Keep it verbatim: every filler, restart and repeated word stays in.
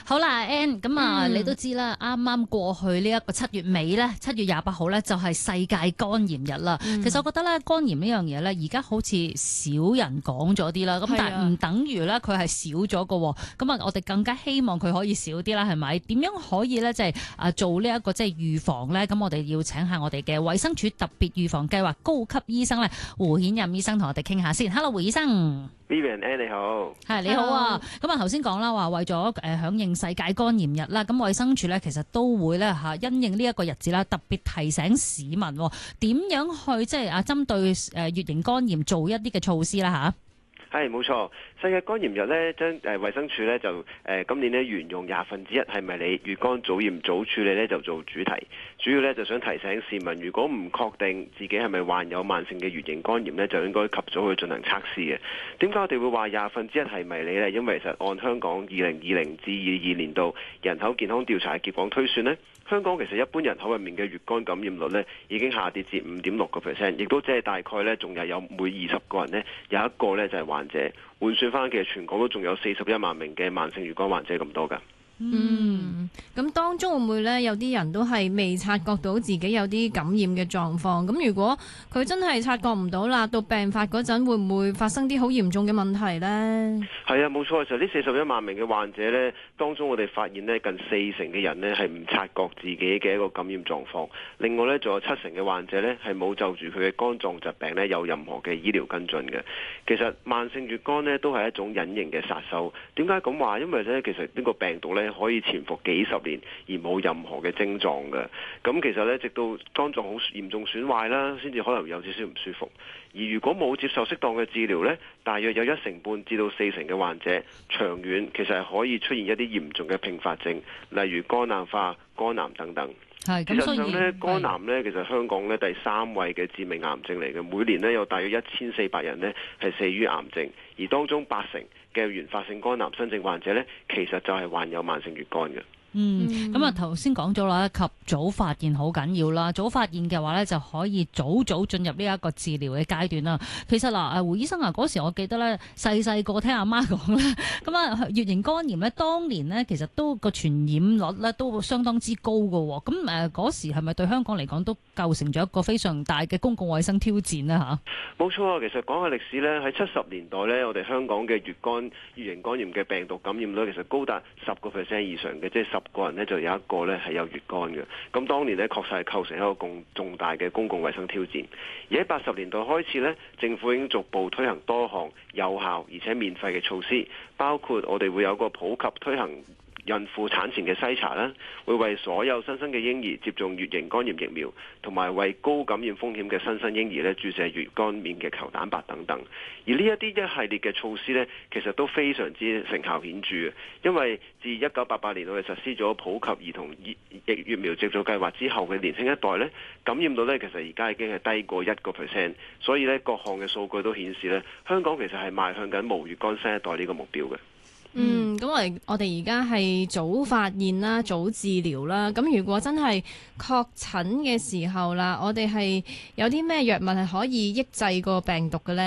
好啦 ，Ann，咁啊， 嗯、 你都知啦，啱啱過去呢一個七月尾咧，七月廿八號咧就係世界肝炎日啦。嗯、其實我覺得咧，肝炎呢樣嘢咧，而家好似少人講咗啲啦，咁但係唔等於咧佢係少咗噶。咁啊，我哋更加希望佢可以少啲啦，係咪？點樣可以咧，即係啊做呢一個即係預防咧？咁我哋要請下我哋嘅衛生署特別預防計劃高級醫生咧，胡顯任醫生同我哋傾下先。Hello， 胡醫生。 Vivian Ann 你好， 係你好啊！咁啊頭先講啦，話為咗誒響應世界肝炎日啦，咁衛生署咧其實都會咧嚇因應呢一個日子啦，特別提醒市民點樣去即係啊針對誒乙型肝炎做一啲嘅措施啦嚇。 係冇錯，世界肝炎日呢，將誒衛生署呢就誒、呃、今年呢沿用廿分之一係咪你乙肝早驗早處理呢就做主題，主要呢就想提醒市民，如果唔確定自己係咪患有慢性嘅乙型肝炎呢，就應該及早去進行測試嘅。點解我哋會話廿分之一係咪你呢？因為其實按香港二零二零至二二年度人口健康調查嘅結果推算呢，香港其實一般人口入面嘅乙肝感染率呢已經下跌至五點六個 percent， 亦都即係大概呢仲係有每二十個人呢有一個呢就係患者。換算翻，其實全港都仲有四十一萬名嘅慢性乙肝患者咁多㗎。 嗯，咁當中會唔會咧有啲人都係未察覺到自己有啲感染嘅狀況？咁如果佢真係察覺唔到啦，到病發嗰陣會唔會發生啲好嚴重嘅問題呢？ 係啊，冇錯，就呢四十一萬名嘅患者呢，當中我哋發現呢近四成嘅人呢係唔察覺自己嘅一個感染狀況。另外呢，仲有七成嘅患者呢係冇就住佢嘅肝臟疾病呢有任何嘅醫療跟進嘅。其實慢性乙肝呢都係一種隱形嘅殺手。點解咁話？因為呢，其實呢個病毒呢可以潛伏幾十年而冇任何嘅症狀嘅，咁其實呢，直到肝臟好嚴重損壞啦，先至可能有少少唔舒服。而如果冇接受適當嘅治療呢，大約有一成半至到四成嘅患者，長遠其實係可以出現一啲嚴重嘅併發症，例如肝硬化、肝癌等等。 係， 事實上呢，肝癌呢，其實香港呢第三位嘅致命癌症嚟嘅，每年呢有大約一千四百人呢係死於癌症，而當中八成嘅原發性肝癌新症患者呢，其實就係患有慢性乙肝嘅。 嗯，咁啊頭先講咗啦，及早發現好緊要啦。早發現嘅話咧，就可以早早進入呢一個治療嘅階段啦。其實嗱，誒胡醫生啊，嗰時我記得咧，細細個聽阿媽講咧，咁啊乙型肝炎咧，當年咧其實都個傳染率咧都相當之高㗎喎。咁誒嗰時係咪對香港嚟講都構成咗一個非常大嘅公共衛生挑戰呢？嚇？ 冇錯啊，其實講下歷史咧，喺七十年代咧，我哋香港嘅乙肝乙型肝炎嘅病毒感染率其實高達十個 percent 以上嘅，即係十個人呢就有一個呢係有乙肝嘅。咁當年呢確實係構成一個共重大嘅公共衛生挑戰。而喺八十年代開始呢，政府已經逐步推行多項有效而且免費嘅措施，包括我哋會有個普及推行孕婦產前嘅篩查啦，會為所有新生嘅嬰兒接種乙型肝炎疫苗，同埋為高感染風險嘅新生嬰兒咧注射乙肝免疫球蛋白等等。而呢一啲一系列嘅措施呢，其實都非常之成效顯著嘅，因為自一九八八年我哋實施咗普及兒童疫疫苗接種計劃之後嘅年輕一代呢，感染到呢其實而家已經係低過一個 percent， 所以呢各項嘅數據都顯示呢，香港其實係邁向緊無乙肝新一代呢個目標嘅。 嗯，咁我哋我哋而家係早發現啦，早治療啦。咁如果真係確診嘅時候啦，我哋係有啲咩藥物係可以抑制個病毒嘅呢？